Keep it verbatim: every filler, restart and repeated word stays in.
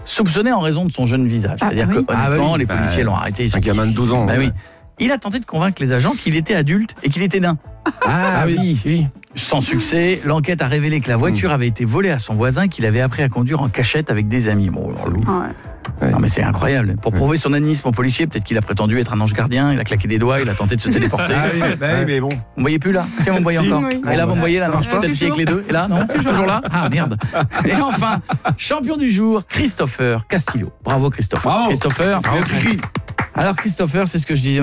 soupçonné en raison de son jeune visage. Ah, C'est-à-dire oui. que honnêtement, Ah oui, les bah, policiers l'ont arrêté. Un gamin de douze ans. Bah ouais. oui. Il a tenté de convaincre les agents qu'il était adulte et qu'il était nain. Ah, oui, oui. Sans succès, l'enquête a révélé que la voiture avait été volée à son voisin qu'il avait appris à conduire en cachette avec des amis. Bon, alors, lui- Ouais. non mais c'est incroyable. Pour prouver son anisme au policier, peut-être qu'il a prétendu être un ange gardien, il a claqué des doigts, il a tenté de se téléporter. Ah oui, bah oui, mais bon. Vous me voyez plus là? Tiens, vous me voyez Si. encore. Oui. Et là, vous me voyez là? Non, je peux Ouais. peut-être avec les deux. Et là, non? Toujours là? Ah merde. Et enfin, champion du jour, Christopher Castillo. Bravo Christopher. Bravo. Christopher. Bravo, Cricri. Alors Christopher, c'est ce que je disais